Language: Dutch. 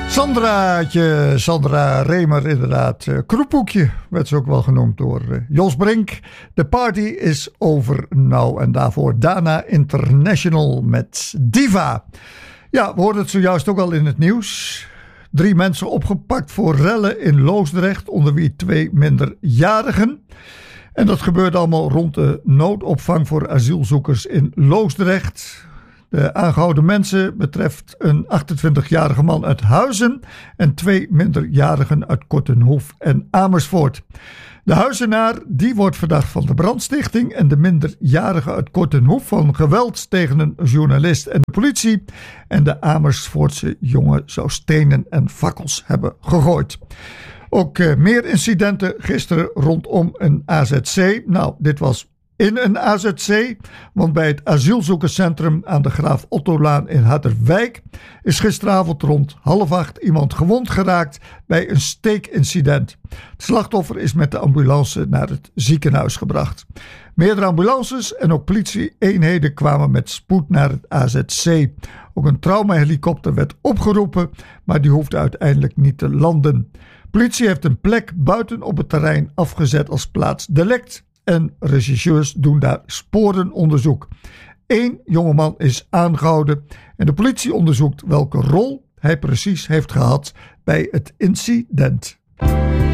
Sandra Remer inderdaad. Kroephoekje werd ze ook wel genoemd door Jos Brink. The party is over now. En daarvoor Dana International met Diva. Ja, we hoorden het zojuist ook al in het nieuws. 3 mensen opgepakt voor rellen in Loosdrecht, onder wie 2 minderjarigen. En dat gebeurde allemaal rond de noodopvang voor asielzoekers in Loosdrecht. De aangehouden mensen betreft een 28-jarige man uit Huizen en 2 minderjarigen uit Kortenhoef en Amersfoort. De Huizenaar die wordt verdacht van de brandstichting en de minderjarige uit Kortenhoef van geweld tegen een journalist en de politie. En de Amersfoortse jongen zou stenen en fakkels hebben gegooid. Ook meer incidenten gisteren rondom een AZC. Nou, dit was in een AZC, want bij het asielzoekerscentrum aan de Graaf Ottolaan in Harderwijk is gisteravond rond 7:30 iemand gewond geraakt bij een steekincident. Het slachtoffer is met de ambulance naar het ziekenhuis gebracht. Meerdere ambulances en ook politie-eenheden kwamen met spoed naar het AZC. Ook een traumahelikopter werd opgeroepen, maar die hoefde uiteindelijk niet te landen. Politie heeft een plek buiten op het terrein afgezet als plaats delict. En rechercheurs doen daar sporenonderzoek. 1 jongeman is aangehouden en de politie onderzoekt welke rol hij precies heeft gehad bij het incident.